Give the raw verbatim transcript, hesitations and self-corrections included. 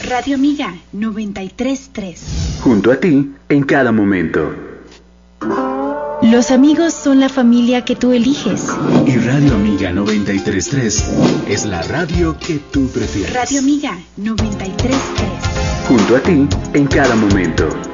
Radio Amiga noventa y tres punto tres. Junto a ti en cada momento. Los amigos son la familia que tú eliges. Y Radio Amiga noventa y tres punto tres es la radio que tú prefieres. Radio Amiga noventa y tres punto tres. Junto a ti en cada momento.